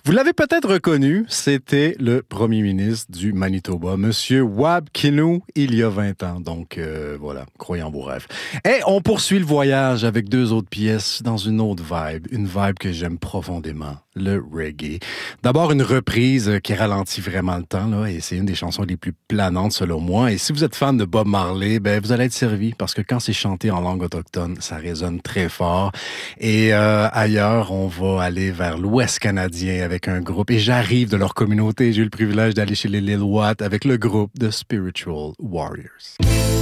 Vous l'avez peut-être reconnu, c'était le premier ministre du Manitoba, Monsieur Wab Kinew, il y a 20 ans. Donc voilà, croyez en vos rêves. Et on poursuit le voyage avec deux autres pièces dans une autre vibe, une vibe que j'aime profondément, le reggae. D'abord une reprise qui ralentit vraiment le temps, là, et c'est une des chansons les plus planantes selon moi. Et si vous êtes fan de Bob Marley, ben vous allez être servi parce que quand c'est chanté en langue autochtone, ça résonne très fort. Et ailleurs, on va aller vers l'Ouest canadien avec un groupe. Et j'arrive de leur communauté. J'ai eu le privilège d'aller chez les Lil Watt avec le groupe The Spiritual Warriors.